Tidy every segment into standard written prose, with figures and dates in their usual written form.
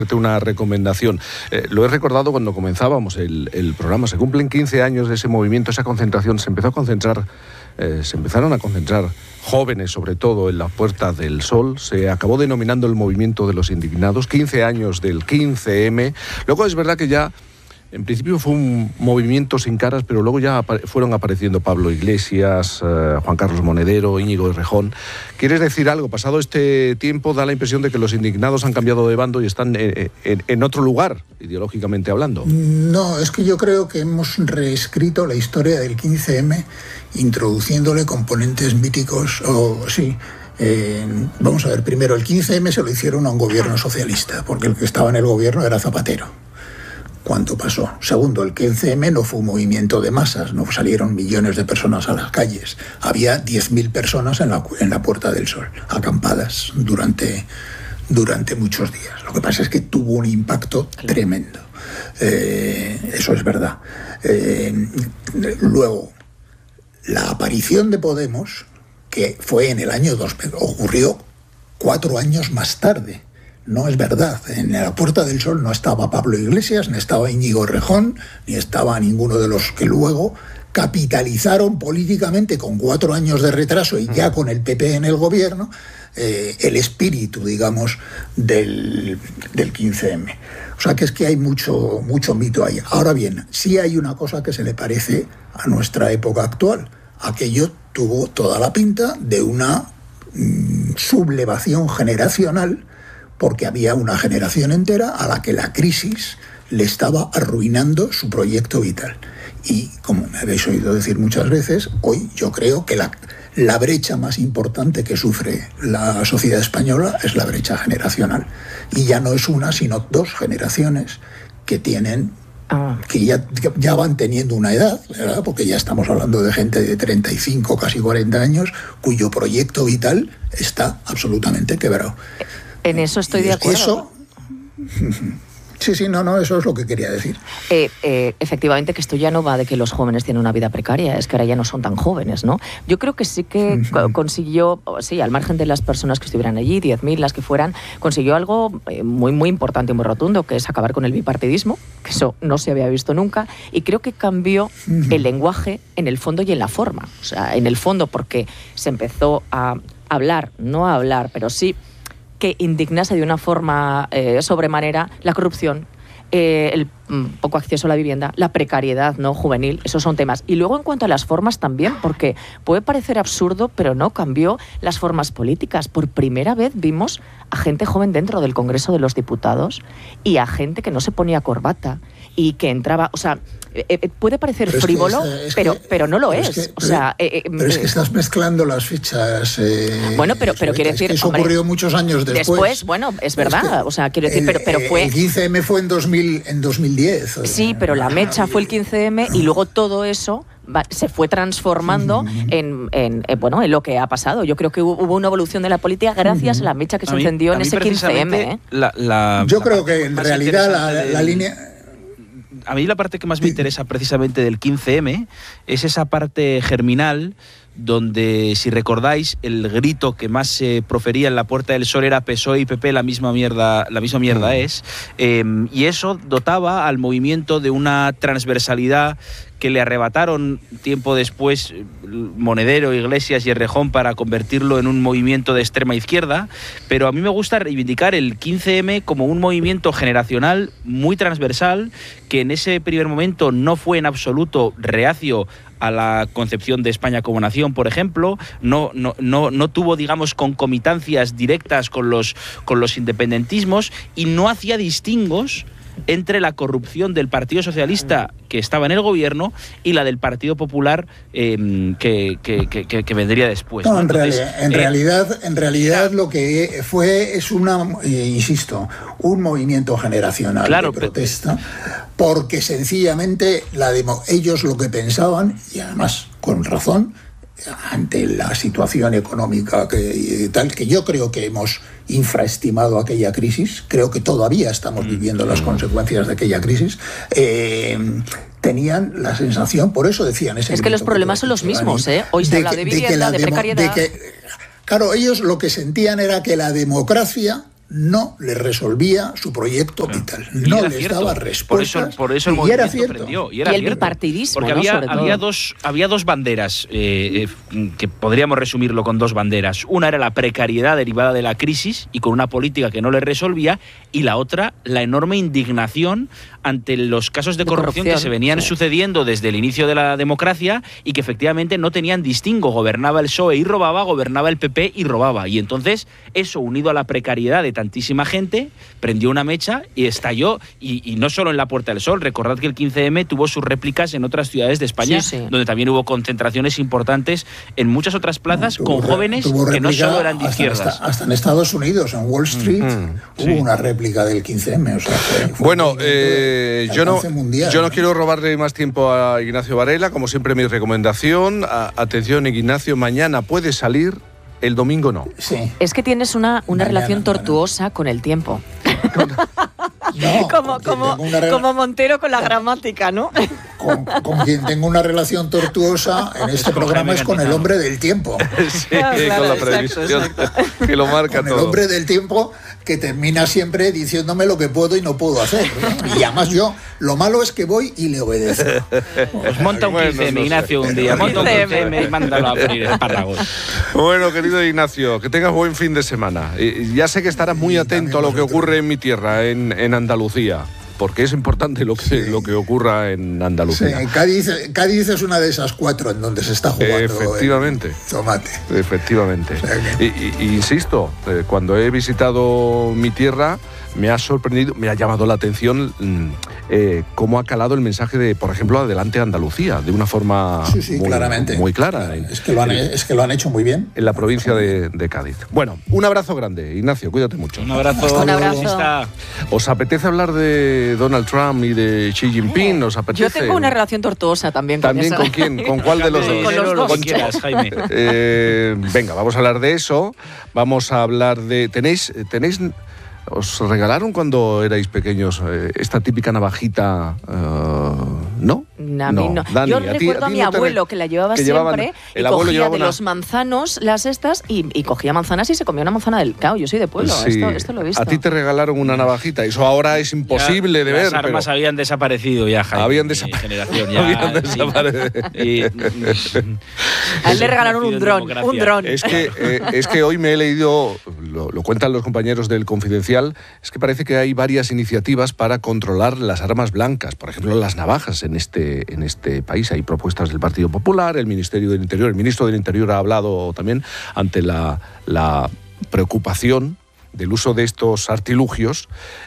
Una recomendación. Lo he recordado cuando comenzábamos el programa. Se cumplen 15 años de ese movimiento, esa concentración. Se empezaron a concentrar jóvenes, sobre todo, en la Puerta del Sol. Se acabó denominando el movimiento de los indignados. 15 años del 15M. Luego es verdad que ya, en principio fue un movimiento sin caras, pero luego ya fueron apareciendo Pablo Iglesias, Juan Carlos Monedero, Íñigo Errejón. ¿Quieres decir algo? Pasado este tiempo, da la impresión de que los indignados han cambiado de bando y están en otro lugar, ideológicamente hablando. No, es que yo creo que hemos reescrito la historia del 15M, introduciéndole componentes míticos, vamos a ver, primero, el 15M se lo hicieron a un gobierno socialista, porque el que estaba en el gobierno era Zapatero. ¿Cuánto pasó? Segundo, el 15M no fue un movimiento de masas, no salieron millones de personas a las calles. Había 10.000 personas en la Puerta del Sol, acampadas durante muchos días. Lo que pasa es que tuvo un impacto tremendo. Eso es verdad. Luego, la aparición de Podemos, que fue en el año 2000, ocurrió 4 años más tarde. No es verdad. En la Puerta del Sol no estaba Pablo Iglesias, ni estaba Íñigo Errejón, ni estaba ninguno de los que luego capitalizaron políticamente con 4 años de retraso y ya con el PP en el gobierno el espíritu, digamos, del 15M. O sea que es que hay mucho mito ahí. Ahora bien, sí hay una cosa que se le parece a nuestra época actual. Aquello tuvo toda la pinta de una sublevación generacional, porque había una generación entera a la que la crisis le estaba arruinando su proyecto vital. Y, como me habéis oído decir muchas veces, hoy yo creo que la brecha más importante que sufre la sociedad española es la brecha generacional. Y ya no es una, sino 2 generaciones que tienen... que ya van teniendo una edad, ¿verdad? Porque ya estamos hablando de gente de 35, casi 40 años, cuyo proyecto vital está absolutamente quebrado. En eso estoy de acuerdo. Eso, sí, no, eso es lo que quería decir. Efectivamente, que esto ya no va de que los jóvenes tienen una vida precaria, es que ahora ya no son tan jóvenes, ¿no? Yo creo que sí que consiguió, sí, al margen de las personas que estuvieran allí, 10.000, las que fueran, consiguió algo muy, muy importante y muy rotundo, que es acabar con el bipartidismo, que eso no se había visto nunca, y creo que cambió el lenguaje en el fondo y en la forma. O sea, en el fondo porque se empezó a hablar, no a hablar, pero sí que indignase de una forma sobremanera la corrupción, el poco acceso a la vivienda, la precariedad, ¿no?, juvenil. Esos son temas. Y luego, en cuanto a las formas también, porque puede parecer absurdo, pero no, cambió las formas políticas. Por primera vez vimos a gente joven dentro del Congreso de los Diputados y a gente que no se ponía corbata y que entraba... O sea, puede parecer frívolo, pero no lo es. Pero es que estás mezclando las fichas. Bueno, pero quiere decir... Eso ocurrió muchos años después. Después, bueno, es verdad. O sea, quiero decir, pero fue... El 15M fue en 2010. Sí, pero la mecha fue el 15M y luego todo eso se fue transformando en lo que ha pasado. Yo creo que hubo una evolución de la política gracias a la mecha que se encendió en ese 15M. Yo creo que en realidad la línea... A mí la parte que más me interesa precisamente del 15M es esa parte germinal donde, si recordáis, el grito que más se profería en la Puerta del Sol era PSOE y PP, la misma mierda es, y eso dotaba al movimiento de una transversalidad que le arrebataron tiempo después Monedero, Iglesias y Errejón para convertirlo en un movimiento de extrema izquierda, pero a mí me gusta reivindicar el 15M como un movimiento generacional muy transversal, que en ese primer momento no fue en absoluto reacio a la concepción de España como nación, por ejemplo, no tuvo, digamos, concomitancias directas con los independentismos y no hacía distingos entre la corrupción del Partido Socialista, que estaba en el gobierno, y la del Partido Popular, que vendría después. No, en realidad lo que fue es insisto, un movimiento generacional de protesta, porque sencillamente ellos lo que pensaban, y además con razón, ante la situación económica que yo creo que hemos infraestimado aquella crisis, creo que todavía estamos viviendo las consecuencias de aquella crisis, tenían la sensación, por eso decían ese... Es que los problemas son los mismos, ¿eh? Hoy se habla de vivienda, de precariedad... Claro, ellos lo que sentían era que la democracia no le resolvía su proyecto vital, no les daba respuestas. Por eso el movimiento prendió. Y el bipartidismo, porque ¿no? había dos banderas, que podríamos resumirlo con dos banderas. Una era la precariedad derivada de la crisis y con una política que no le resolvía, y la otra, la enorme indignación ante los casos de corrupción que se venían sucediendo desde el inicio de la democracia y que efectivamente no tenían distingo. Gobernaba el PSOE y robaba, gobernaba el PP y robaba. Y entonces eso, unido a la precariedad de tantísima gente, prendió una mecha y estalló. Y no solo en la Puerta del Sol. Recordad que el 15M tuvo sus réplicas en otras ciudades de España, donde también hubo concentraciones importantes en muchas otras plazas con jóvenes que no solo eran de izquierdas. Hasta en Estados Unidos, en Wall Street, hubo una réplica del 15M. O sea, fue yo no quiero robarle más tiempo a Ignacio Varela. Como siempre, mi recomendación, atención Ignacio, mañana puede salir, el domingo no. Sí. Es que tienes una relación tortuosa con el tiempo. No, como Montero con la gramática, ¿no? Con quien tengo una relación tortuosa en este programa es con el hombre del tiempo. Sí, con la previsión que lo marca con todo. El hombre del tiempo que termina siempre diciéndome lo que puedo y no puedo hacer, ¿no? Y además yo, lo malo es que voy y le obedezco. Pues monta un 15M, Ignacio, un día. Monta un 15M y mándalo a freír espárragos. Bueno, querido Ignacio, que tengas buen fin de semana. Ya sé que estarás muy atento a lo que ocurre en mi tierra, en Andalucía, porque es importante lo que ocurra en Andalucía. Sí, Cádiz es una de esas 4 en donde se está jugando. Efectivamente. Tomate. Efectivamente. O sea que... y insisto, cuando he visitado mi tierra, me ha sorprendido, me ha llamado la atención cómo ha calado el mensaje de, por ejemplo, Adelante Andalucía, de una forma claramente. Muy clara. Es que lo han hecho muy bien. En la provincia de Cádiz. Bueno, un abrazo grande, Ignacio, cuídate mucho. Un abrazo. Un abrazo. ¿Os apetece hablar de Donald Trump y de Xi Jinping? ¿Os apetece? Yo tengo una relación tortuosa también con ¿También eso. con quién? ¿Con cuál de los dos? Con los dos. Con quieras, Jaime. Venga, vamos a hablar de eso. Vamos a hablar de... ¿Tenéis ¿Os regalaron cuando erais pequeños esta típica navajita? ¿No? A mí no. Dani, yo recuerdo a mi abuelo que la llevaba siempre y cogía de los manzanos las estas y cogía manzanas y se comía una manzana del cao. Yo soy de pueblo, sí. esto lo he visto. A ti te regalaron una navajita. Eso ahora es imposible de ver. Las armas habían desaparecido ya, Jaime. Habían desaparecido. Habían desaparecido. A él le regalaron un dron. Es que hoy me he leído, lo cuentan los compañeros del Confidencial, es que parece que hay varias iniciativas para controlar las armas blancas, por ejemplo las navajas en este país. Hay propuestas del Partido Popular, el Ministerio del Interior, el ministro del Interior ha hablado también ante la preocupación del uso de estos artilugios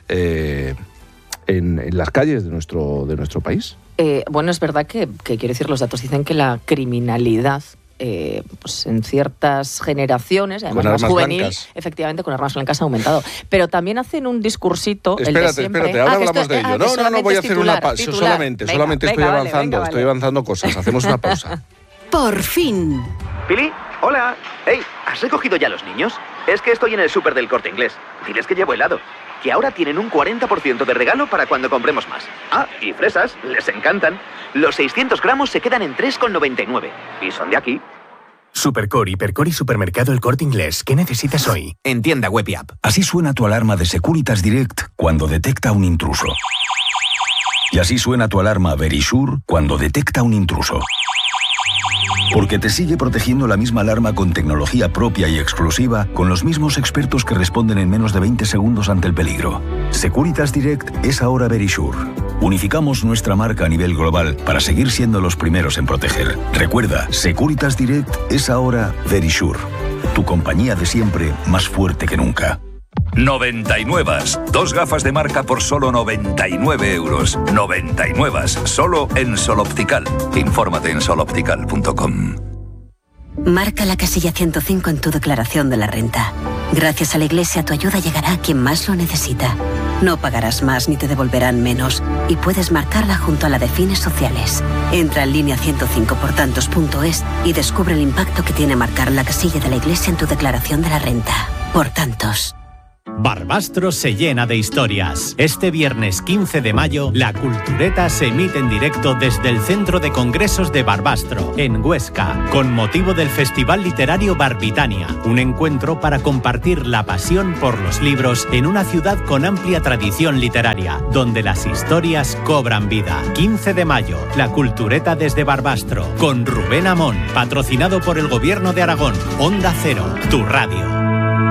en las calles de nuestro país. Bueno, es verdad que quiero decir, los datos dicen que la criminalidad pues en ciertas generaciones, además más juvenil, blancas. Efectivamente con armas blancas ha aumentado. Pero también hacen un discursito. Espérate, ahora hablamos de ello. No, voy a hacer una pausa. Solamente estoy avanzando cosas. Hacemos una pausa. Por fin. Pili, hola. Hey, ¿has recogido ya los niños? Es que estoy en el súper del Corte Inglés. Diles que llevo helado. Que ahora tienen un 40% de regalo para cuando compremos más. Ah, y fresas, les encantan. Los 600 gramos se quedan en 3,99. Y son de aquí. Supercore, Hipercore y Supermercado El Corte Inglés. ¿Qué necesitas hoy? En tienda web y app. Así suena tu alarma de Securitas Direct cuando detecta un intruso. Y así suena tu alarma Verisure cuando detecta un intruso. Porque te sigue protegiendo la misma alarma con tecnología propia y exclusiva, con los mismos expertos que responden en menos de 20 segundos ante el peligro. Securitas Direct es ahora Verisure. Unificamos nuestra marca a nivel global para seguir siendo los primeros en proteger. Recuerda, Securitas Direct es ahora Verisure. Tu compañía de siempre más fuerte que nunca. 99. 2 gafas de marca por solo 99 euros. 99. Solo en Sol Optical. Infórmate en soloptical.com. Marca la casilla 105 en tu declaración de la renta. Gracias a la Iglesia, tu ayuda llegará a quien más lo necesita. No pagarás más ni te devolverán menos. Y puedes marcarla junto a la de fines sociales. Entra en línea 105portantos.es y descubre el impacto que tiene marcar la casilla de la Iglesia en tu declaración de la renta. Por tantos. Barbastro se llena de historias. Este viernes 15 de mayo, la Cultureta se emite en directo desde el Centro de Congresos de Barbastro, en Huesca, con motivo del Festival Literario Barbitania, un encuentro para compartir la pasión por los libros en una ciudad con amplia tradición literaria, donde las historias cobran vida. 15 de mayo, la Cultureta desde Barbastro, con Rubén Amón, patrocinado por el Gobierno de Aragón. Onda Cero, tu radio.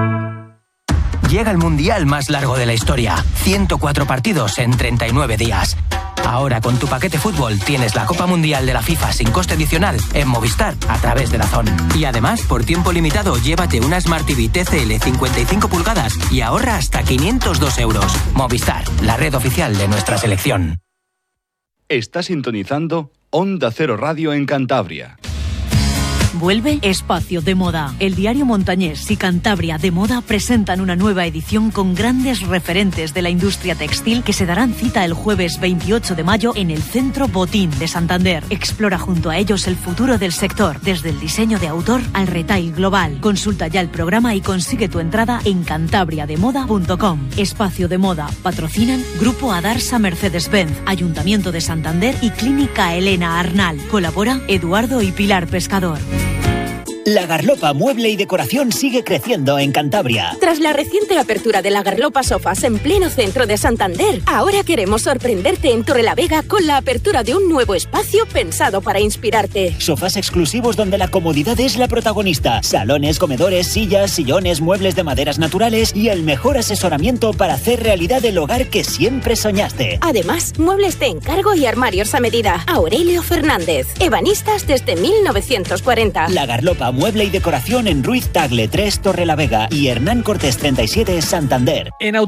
Llega el mundial más largo de la historia. 104 partidos en 39 días. Ahora con tu paquete fútbol tienes la Copa Mundial de la FIFA sin coste adicional en Movistar a través de DAZN. Y además, por tiempo limitado, llévate una Smart TV TCL 55 pulgadas y ahorra hasta 502 euros. Movistar, la red oficial de nuestra selección. Está sintonizando Onda Cero Radio en Cantabria. Vuelve Espacio de Moda. El diario montañés y Cantabria de Moda presentan una nueva edición con grandes referentes de la industria textil que se darán cita el jueves 28 de mayo en el Centro Botín de Santander. Explora junto a ellos el futuro del sector, desde el diseño de autor al retail global. Consulta ya el programa y consigue tu entrada en cantabriademoda.com. Espacio de Moda. Patrocinan Grupo Adarsa Mercedes-Benz, Ayuntamiento de Santander y Clínica Elena Arnal. Colabora Eduardo y Pilar Pescador. La Garlopa Mueble y Decoración sigue creciendo en Cantabria. Tras la reciente apertura de la Garlopa Sofás en pleno centro de Santander, ahora queremos sorprenderte en Torrelavega con la apertura de un nuevo espacio pensado para inspirarte. Sofás exclusivos donde la comodidad es la protagonista. Salones, comedores, sillas, sillones, muebles de maderas naturales y el mejor asesoramiento para hacer realidad el hogar que siempre soñaste. Además, muebles de encargo y armarios a medida. Aurelio Fernández. Ebanistas desde 1940. La Garlopa Mueble y Decoración en Ruiz Tagle 3 Torrelavega y Hernán Cortés 37 Santander.